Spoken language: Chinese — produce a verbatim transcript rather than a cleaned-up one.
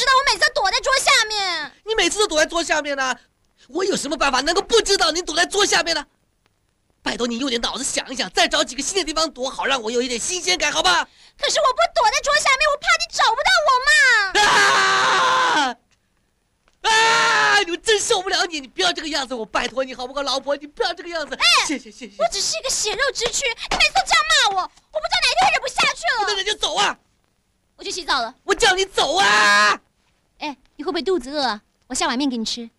知道我每次都躲在桌下面？ 你每次都躲在桌下面呢？我有什么办法能够不知道你躲在桌下面呢？拜托你用点脑子想一想，再找几个新的地方躲，好让我有一点新鲜感，好吧？ 可是我不躲在桌下面，我怕你找不到我嘛。 啊！啊！你们真受不了你！你不要这个样子，我拜托你好不好，老婆？你不要这个样子。 哎， 谢谢谢谢。 我只是一个血肉之躯，你每次都这样骂我，我不知道哪天忍不下去了。 那人就走啊！ 我去洗澡了。 我叫你走啊！ 哎，你会不会肚子饿啊？我下碗面给你吃。